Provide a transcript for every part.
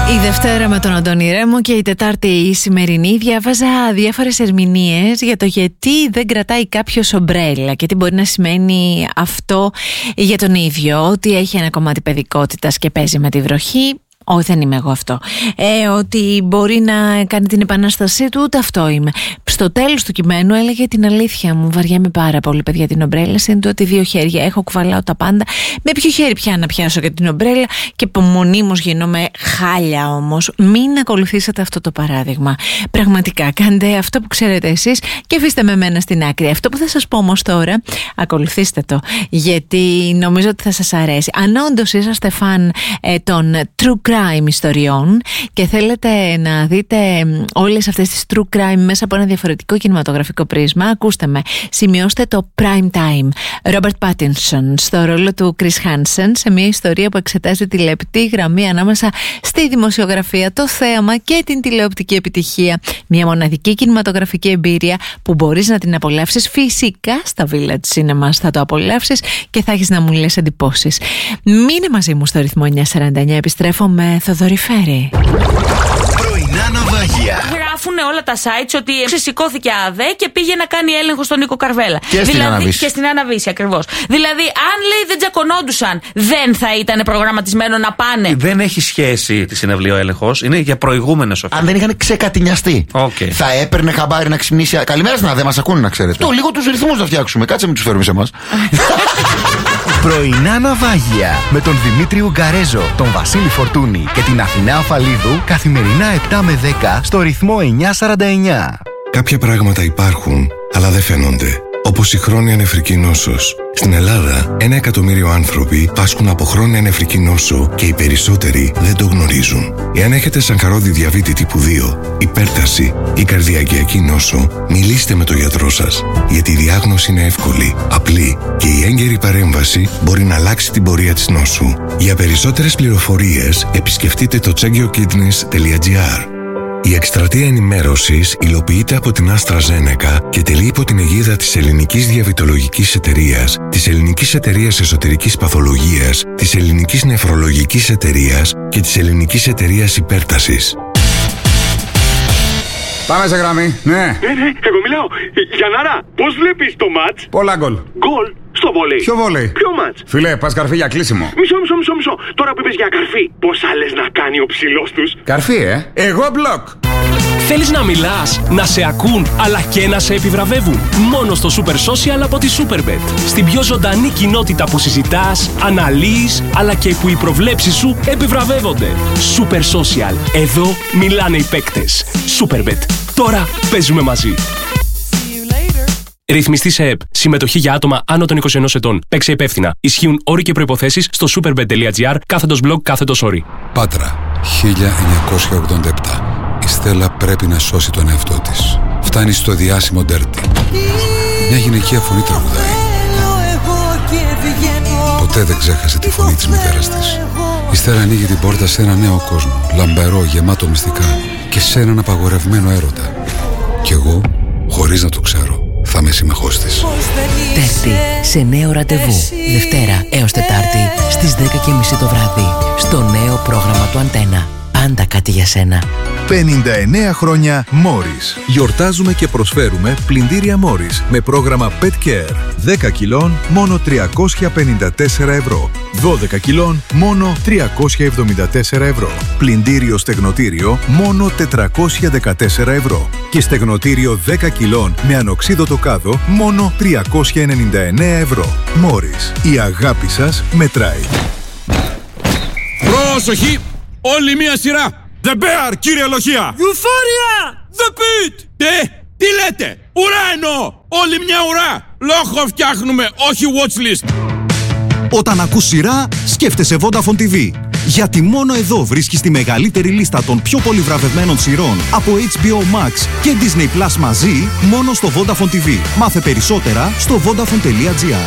Η Δευτέρα με τον Αντώνη Ρέμο και η Τετάρτη η σημερινή διάβαζα διάφορες ερμηνείες για το γιατί δεν κρατάει κάποιος ομπρέλα και τι μπορεί να σημαίνει αυτό για τον ίδιο, ότι έχει ένα κομμάτι παιδικότητας και παίζει με τη βροχή. Όχι, δεν είμαι εγώ αυτό. Ότι μπορεί να κάνει την επανάστασή του, ούτε αυτό είμαι. Στο τέλος του κειμένου έλεγε την αλήθεια μου. Βαριέμαι πάρα πολύ, παιδιά, την ομπρέλα. Είναι ότι δύο χέρια έχω, κουβαλάω τα πάντα. Με ποιο χέρι πια να πιάσω και την ομπρέλα και μονίμως γίνομαι χάλια όμως. Μην ακολουθήσετε αυτό το παράδειγμα. Πραγματικά, κάντε αυτό που ξέρετε εσείς και αφήστε με εμένα στην άκρη. Αυτό που θα σας πω όμως τώρα, ακολουθήστε το. Γιατί νομίζω ότι θα σας αρέσει. Αν όντως είσαστε φαν των true crime ιστοριών και θέλετε να δείτε όλες αυτές τις true crime μέσα από ένα διαφορετικό κινηματογραφικό πρίσμα, ακούστε με, σημειώστε το Prime Time. Robert Pattinson στο ρόλο του Chris Hansen σε μια ιστορία που εξετάζει τη λεπτή γραμμή ανάμεσα στη δημοσιογραφία, το θέαμα και την τηλεοπτική επιτυχία. Μια μοναδική κινηματογραφική εμπειρία που μπορείς να την απολαύσεις φυσικά στα Village Cinemas. Θα το απολαύσεις και θα έχεις να μου λες εντυπώσεις. Μείνε μαζί μου στο ρυθμό 949. Επιστρέφω με Θοδωρή Φέρη. Πρωινά ναυάγια. Γράφουν όλα τα sites ότι ξεσηκώθηκε ΑΔΕ και πήγε να κάνει έλεγχο στον Νίκο Καρβέλα. Και στην Αναβίση. Και στην Αναβίση, ακριβώς. Δηλαδή, αν λέει δεν τζακωνόντουσαν, δεν θα ήταν προγραμματισμένο να πάνε. Δεν έχει σχέση τη συναυλία ο έλεγχος. Είναι για προηγούμενες οφείλες. Αν δεν είχαν ξεκατηνιαστεί, θα έπαιρνε χαμπάρι να ξυπνήσει. Καλημέρα στην ΑΔΕ, μας ακούνε να ξέρετε. Το λίγο τους ρυθμούς να φτιάξουμε. Κάτσε μην τους φέρουμε σε εμάς. Πρωινά ναυάγια με τον Δημήτρη Ουγκαρέζο, τον Βασίλη Φορτούνη και την Αθηνά Αφαλίδου καθημερινά 7 με 10 στο ρυθμό 949. Κάποια πράγματα υπάρχουν, αλλά δεν φαίνονται. Όπως η χρόνια νεφρική νόσος. Στην Ελλάδα, 1 εκατομμύριο άνθρωποι πάσχουν από χρόνια νεφρική νόσο και οι περισσότεροι δεν το γνωρίζουν. Εάν έχετε σανκαρόδι διαβήτη τύπου 2, υπέρταση ή καρδιακιακή νόσο, μιλήστε με τον γιατρό σας. Γιατί η διάγνωση είναι εύκολη, απλή και η έγκαιρη παρέμβαση μπορεί να αλλάξει την πορεία της νόσου. Για περισσότερες πληροφορίες, επισκεφτείτε το checkyourkidneys.gr. Η εκστρατεία ενημέρωσης υλοποιείται από την AstraZeneca και τελεί υπό την αιγίδα της Ελληνικής Διαβητολογικής Εταιρείας, της Ελληνικής Εταιρείας Εσωτερικής Παθολογίας, της Ελληνικής Νεφρολογικής Εταιρείας και της Ελληνικής Εταιρείας Υπέρτασης. Πάμε σε γραμμή, ναι. Εγώ μιλάω. Γιαννάρα, πώς βλέπεις το μάτς? Πολλά γκολ. Γκολ στο βόλεϊ. Ποιο βόλεϊ? Ποιο μάτς? Φίλε, πας καρφί για κλείσιμο. Μισό. Τώρα που είπες για καρφί, πόσα λες να κάνει ο ψηλός τους? Καρφί, Εγώ μπλοκ. Θέλεις να μιλάς, να σε ακούν, αλλά και να σε επιβραβεύουν? Μόνο στο Super Social από τη Superbet. Στην πιο ζωντανή κοινότητα που συζητάς, αναλύεις, αλλά και που οι προβλέψεις σου επιβραβεύονται. Super Social. Εδώ μιλάνε οι παίκτες. Superbet. Τώρα παίζουμε μαζί. Ρυθμιστή σε ΕΠ. Συμμετοχή για άτομα άνω των 21 ετών. Παίξε υπεύθυνα. Ισχύουν όροι και προϋποθέσεις στο superbet.gr/blog/όροι. Πάτρα, 1987. Η Στέλλα πρέπει να σώσει τον εαυτό της. Φτάνει στο διάσημο ντέρτι. Μια γυναικεία φωνή τραγουδάει. Ποτέ δεν ξέχασε τη φωνή της μητέρας της. Η Στέλλα ανοίγει την πόρτα σε ένα νέο κόσμο, λαμπερό, γεμάτο μυστικά και σε έναν απαγορευμένο έρωτα. Κι εγώ, χωρίς να το ξέρω, θα είμαι συμμαχός της. Τέρτη, σε νέο ραντεβού. Δευτέρα έως Τετάρτη στις 10:30 το βράδυ. Στο νέο πρόγραμμα του Αντένα. Πάντα κάτι για σένα. 59 χρόνια Morris. Γιορτάζουμε και προσφέρουμε πλυντήρια Morris με πρόγραμμα Pet Care. 10 κιλών μόνο 354 ευρώ. 12 κιλών μόνο 374 ευρώ. Πλυντήριο στεγνοτήριο μόνο 414 ευρώ. Και στεγνοτήριο 10 κιλών με ανοξίδωτο κάδο μόνο 399 ευρώ. Morris. Η αγάπη σας μετράει. Πρόσοχη! Όλη μία σειρά! The Bear, κύριε Λοχεία! Euphoria! The Pit! Τι λέτε? Ουρά εννοώ! Όλη μια ουρά! Λόγο φτιάχνουμε, όχι watchlist! Όταν ακούς σειρά, σκέφτεσαι Vodafone TV. Γιατί μόνο εδώ βρίσκεις τη μεγαλύτερη λίστα των πιο πολύ βραβευμένων σειρών από HBO Max και Disney Plus μαζί, μόνο στο Vodafone TV. Μάθε περισσότερα στο vodafone.gr.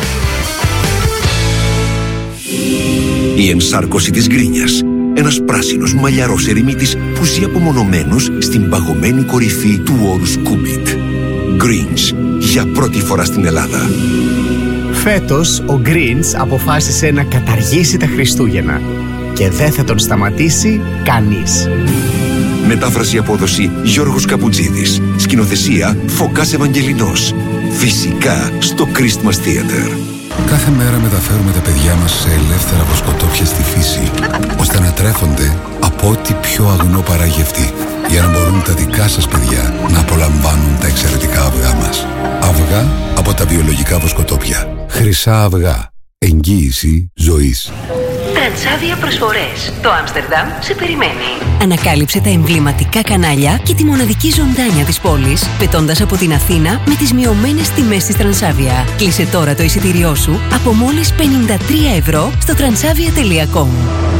Η ενσάρκωση της γκρίνιας. Ένας πράσινος μαλλιαρός ερημίτης που ζει απομονωμένος στην παγωμένη κορυφή του όρους Κούμπιτ. Greens, για πρώτη φορά στην Ελλάδα. Φέτος, ο Greens αποφάσισε να καταργήσει τα Χριστούγεννα. και δεν θα τον σταματήσει κανείς. Μετάφραση απόδοση Γιώργος Καπουτζίδης. Σκηνοθεσία Φωκάς Ευαγγελινός. Φυσικά στο Christmas Theater. Κάθε μέρα μεταφέρουμε τα παιδιά μας σε ελεύθερα βοσκοτόπια στη φύση, ώστε να τρέφονται από ό,τι πιο αγνό παράγει αυτή, για να μπορούν τα δικά σας παιδιά να απολαμβάνουν τα εξαιρετικά αυγά μας. Αυγά από τα βιολογικά βοσκοτόπια. Χρυσά αυγά. Εγγύηση ζωής. Τρανσάβια προσφορές. Το Άμστερνταμ σε περιμένει. Ανακάλυψε τα εμβληματικά κανάλια και τη μοναδική ζωντάνια της πόλης, πετώντας από την Αθήνα με τις μειωμένες τιμές της Τρανσάβια. Κλείσε τώρα το εισιτήριό σου από μόλις 53 ευρώ στο transavia.com.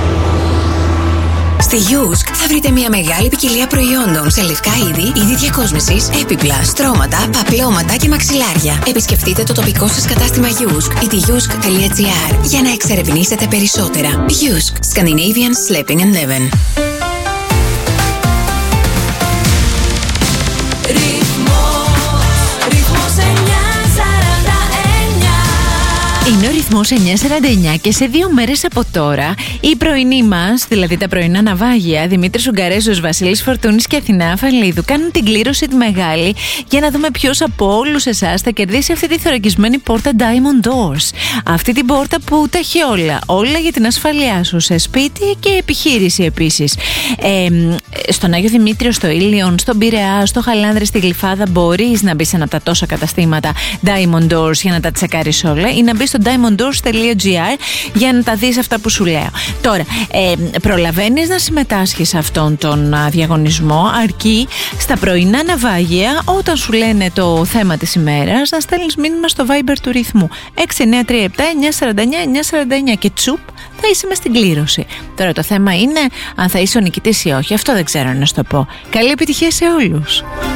Στη Γιούσκ θα βρείτε μια μεγάλη ποικιλία προϊόντων σε λευκά είδη διακόσμησης, έπιπλα, στρώματα, παπλώματα και μαξιλάρια. Επισκεφτείτε το τοπικό σας κατάστημα Γιούσκ ή τη yousk.gr για να εξερευνήσετε περισσότερα. Γιούσκ, Scandinavian Sleeping and Living. Είναι ο ρυθμός 949 και σε 2 μέρες από τώρα οι πρωινοί μας, δηλαδή τα πρωινά ναυάγια, Δημήτρης Ουγγαρέζος, Βασίλης Φορτούνης και Αθηνά Αφαλίδου, κάνουν την κλήρωση τη μεγάλη για να δούμε ποιος από όλους εσάς θα κερδίσει αυτή τη θωρακισμένη πόρτα Diamond Doors. Αυτή την πόρτα που τα έχει όλα για την ασφαλειά σου, σε σπίτι και επιχείρηση επίσης. Στον Άγιο Δημήτριο, στο Ήλιον, στον Πειραιά, στο Χαλάνδρη, στη Γλυφάδα μπορείς να μπεις σε ένα τα τόσα καταστήματα Diamond Doors για να τα τσεκάρεις όλα ή να μπεις στο diamonddoors.gr για να τα δεις αυτά που σου λέω. Τώρα, προλαβαίνεις να συμμετάσχεις σε αυτόν τον διαγωνισμό, αρκεί στα πρωινά ναυάγια, όταν σου λένε το θέμα της ημέρας, να στέλνεις μήνυμα στο Viber του ρυθμού 6937-949-949 και τσουπ, θα είσαι μες στην κλήρωση. Τώρα το θέμα είναι αν θα είσαι ο νικητής ή όχι. Αυτό δεν ξέρω να σου το πω. Καλή επιτυχία σε όλους.